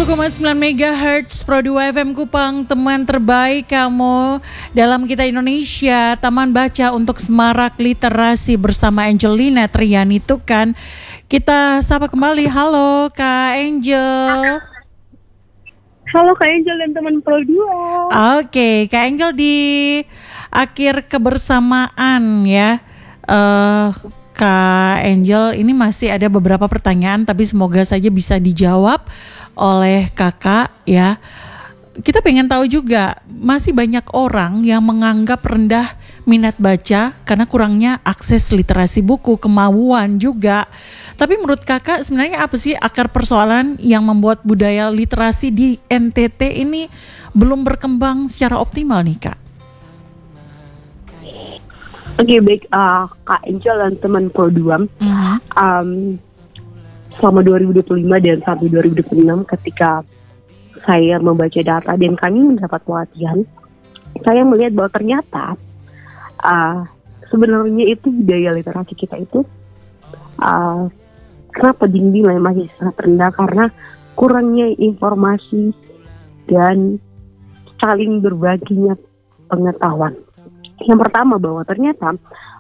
90,9 MHz Pro 2 FM Kupang, teman terbaik kamu dalam Kita Indonesia, Taman Baca untuk Semarak Literasi bersama Angelina Triani Tukan. Kita sapa kembali, halo Kak Angel. Halo Kak Angel dan teman Pro 2. Oke, Kak Angel di akhir kebersamaan ya. Kak Angel, ini masih ada beberapa pertanyaan tapi semoga saja bisa dijawab oleh kakak ya. Kita pengen tahu juga, masih banyak orang yang menganggap rendah minat baca karena kurangnya akses literasi buku, kemauan juga. Tapi menurut kakak sebenarnya apa sih akar persoalan yang membuat budaya literasi di NTT ini belum berkembang secara optimal nih Kak? Oke, baik Kak Angel dan teman Pro 2. Selama 2025 dan sampai 2026 ketika saya membaca data dan kami mendapat pelatihan, saya melihat bahwa ternyata sebenarnya itu budaya literasi kita itu kenapa dinilai masih sangat rendah karena kurangnya informasi dan saling berbaginya pengetahuan. Yang pertama bahwa ternyata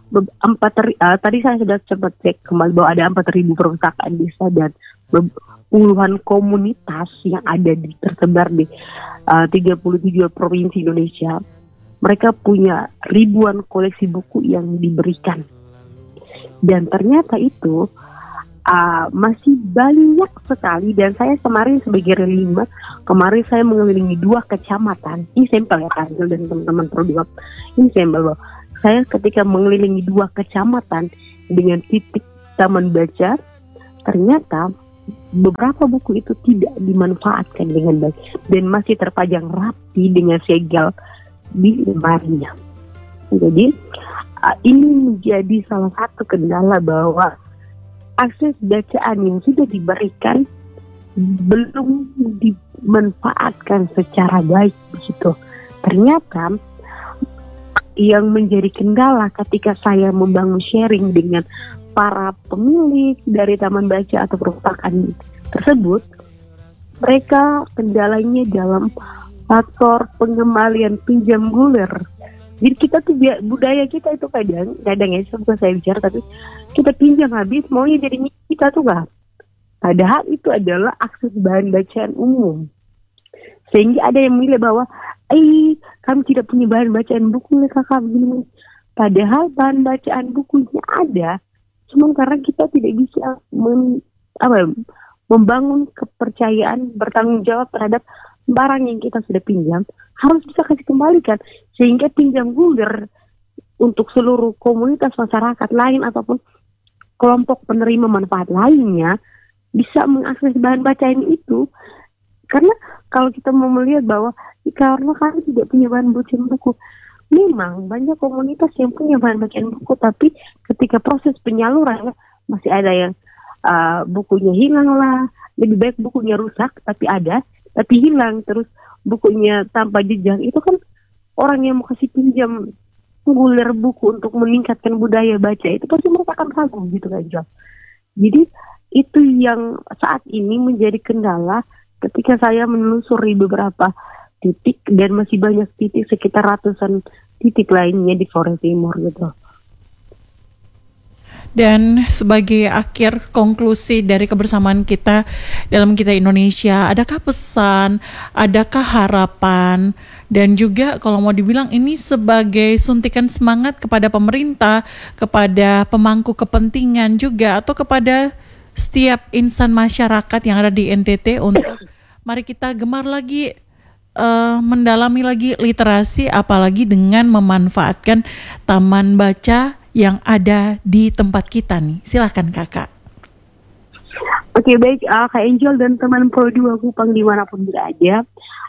tadi saya sudah sempat cek kembali bahwa ada 4.000 perpustakaan desa dan puluhan komunitas yang ada tersebar di 37 provinsi Indonesia. Mereka punya ribuan koleksi buku yang diberikan. Dan ternyata itu masih banyak sekali, dan saya kemarin sebagai relima, kemarin saya mengelilingi 2 kecamatan. Ini sampel ya Kak Angel dan teman-teman Pro 2. Ini sampel loh. Saya ketika mengelilingi 2 kecamatan dengan titik taman baca, ternyata beberapa buku itu tidak dimanfaatkan dengan baik dan masih terpajang rapi dengan segel di lemarinya. Jadi ini menjadi salah satu kendala bahwa akses bacaan yang sudah diberikan belum dimanfaatkan secara baik begitu. Ternyata yang menjadi kendala ketika saya membangun sharing dengan para pemilik dari taman baca atau perpustakaan tersebut, mereka kendalanya dalam faktor pengembalian pinjam gulir. Jadi kita tuh budaya kita itu kadang ya, bukan saya bicara, tapi kita pinjam habis maunya jadi kita tuh nggak. Padahal itu adalah akses bahan bacaan umum. Sehingga ada yang menilai bahwa kami tidak punya bahan bacaan buku kakak begini. Padahal bahan bacaan bukunya ada, cuma karena kita tidak bisa membangun kepercayaan bertanggung jawab terhadap barang yang kita sudah pinjam, harus bisa kasih kembalikan, sehingga pinjam gulir untuk seluruh komunitas masyarakat lain ataupun kelompok penerima manfaat lainnya bisa mengakses bahan bacaan itu. Karena kalau kita mau melihat bahwa karena kami tidak punya bahan bacaan buku, memang banyak komunitas yang punya bahan bacaan buku, tapi ketika proses penyaluran masih ada yang bukunya hilang lah, lebih baik bukunya rusak tapi hilang, terus bukunya tanpa jejak. Itu kan orang yang mau kasih pinjam gulir buku untuk meningkatkan budaya baca itu pasti mereka akan ragu gitu kan Jom. Jadi itu yang saat ini menjadi kendala ketika saya menelusuri beberapa titik, dan masih banyak titik, sekitar ratusan titik lainnya di Flores Timur gitu. Dan sebagai akhir konklusi dari kebersamaan kita dalam Kita Indonesia, adakah pesan, adakah harapan, dan juga kalau mau dibilang ini sebagai suntikan semangat kepada pemerintah, kepada pemangku kepentingan juga, atau kepada setiap insan masyarakat yang ada di NTT untuk mari kita gemar lagi mendalami lagi literasi, apalagi dengan memanfaatkan taman baca yang ada di tempat kita nih. Silakan kakak. Oke, baik Kak Angel dan teman Pro 2 Kupang dimanapun berada,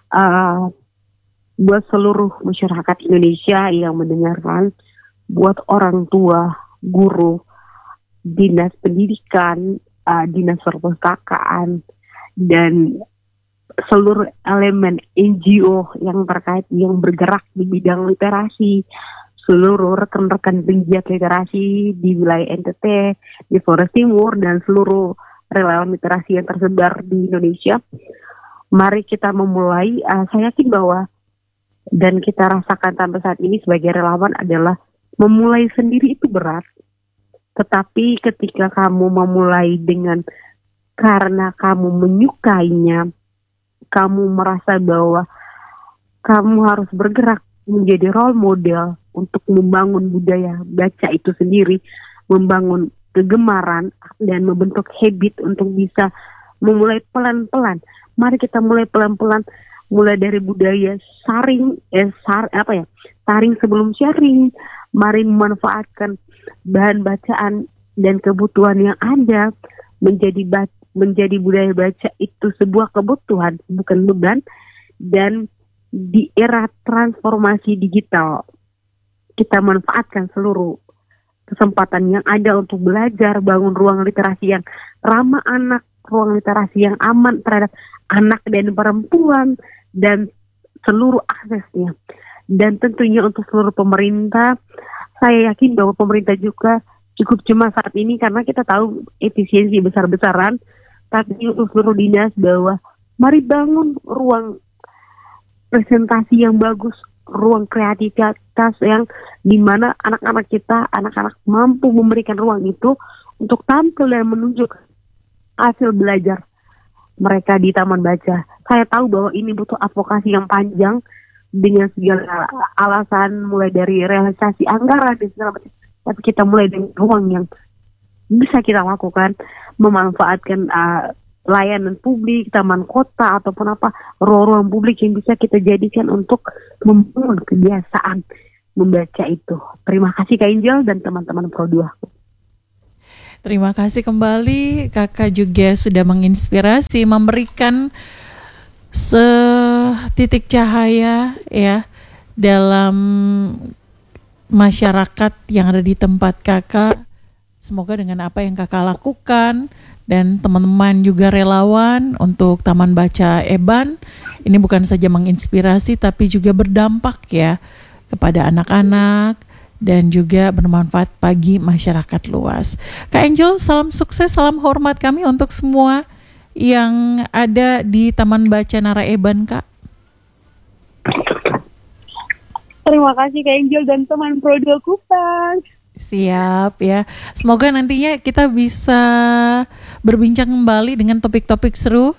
buat seluruh masyarakat Indonesia yang mendengarkan, buat orang tua, guru, dinas pendidikan, dinas perpustakaan, dan seluruh elemen NGO yang terkait yang bergerak di bidang literasi, seluruh rekan-rekan penggiat literasi di wilayah NTT, di Flores Timur, dan seluruh relawan literasi yang tersebar di Indonesia, Mari kita memulai. Saya yakin bahwa dan kita rasakan sampai saat ini sebagai relawan adalah memulai sendiri itu berat. Tetapi ketika kamu memulai dengan karena kamu menyukainya, kamu merasa bahwa kamu harus bergerak menjadi role model untuk membangun budaya baca itu sendiri, membangun kegemaran dan membentuk habit untuk bisa memulai pelan-pelan. Mari kita mulai pelan-pelan, mulai dari budaya saring sebelum sharing. Mari memanfaatkan bahan bacaan dan kebutuhan yang ada menjadi budaya baca itu sebuah kebutuhan, bukan beban. Dan di era transformasi digital, kita manfaatkan seluruh kesempatan yang ada untuk belajar, bangun ruang literasi yang ramah anak, ruang literasi yang aman terhadap anak dan perempuan, dan seluruh aksesnya. Dan tentunya untuk seluruh pemerintah, saya yakin bahwa pemerintah juga cukup cemas saat ini karena kita tahu efisiensi besar-besaran, tapi untuk seluruh dinas bahwa mari bangun ruang presentasi yang bagus, ruang kreativitas yang dimana anak-anak kita, anak-anak mampu memberikan ruang itu untuk tampil dan menunjukkan hasil belajar mereka di taman baca. Saya tahu bahwa ini butuh advokasi yang panjang dengan segala alasan, mulai dari realisasi anggaran dan segala macam. Tapi kita mulai dengan ruang yang bisa kita lakukan, memanfaatkan layanan publik, taman kota ataupun ruang-ruang publik yang bisa kita jadikan untuk membangun kebiasaan membaca itu. Terima kasih Kak Angel dan teman-teman Pro 2. Terima kasih kembali, Kakak juga sudah menginspirasi, memberikan setitik cahaya ya dalam masyarakat yang ada di tempat Kakak. Semoga dengan apa yang Kakak lakukan dan teman-teman juga relawan untuk Taman Baca EBAN ini bukan saja menginspirasi tapi juga berdampak ya kepada anak-anak dan juga bermanfaat bagi masyarakat luas. Kak Angel, salam sukses, salam hormat kami untuk semua yang ada di Taman Baca Nara EBAN, Kak. Terima kasih Kak Angel dan teman Pro 2 Kupang. Siap ya. Semoga nantinya kita bisa berbincang kembali dengan topik-topik seru.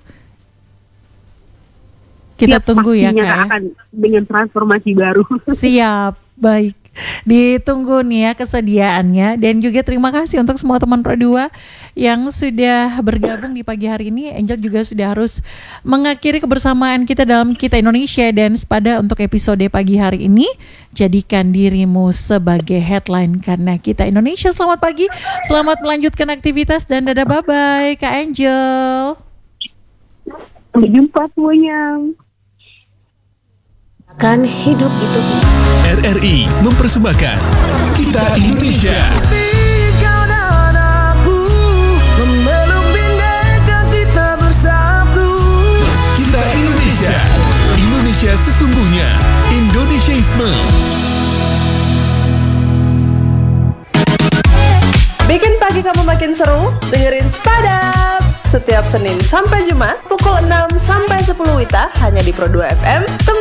Kita tunggu ya Kak. Akan dengan transformasi baru. Siap, baik. Ditunggu nih ya kesediaannya. Dan juga terima kasih untuk semua teman Pro 2 yang sudah bergabung di pagi hari ini. Angel juga sudah harus mengakhiri kebersamaan kita dalam Kita Indonesia. Dan pada untuk episode pagi hari ini, jadikan dirimu sebagai headline karena Kita Indonesia. Selamat pagi, selamat melanjutkan aktivitas dan dadah bye-bye Kak Angel. Sampai jumpa semuanya. Kan hidup itu RRI mempersembahkan Kita Indonesia. Kau dan aku memeluk bineka kita bersatu. Kita Indonesia. Indonesia sesungguhnya. Indonesiaisme. bikin pagi kamu makin seru. Dengerin Spadap setiap Senin sampai Jumat pukul 6 sampai 10 WITA hanya di Pro 2 FM.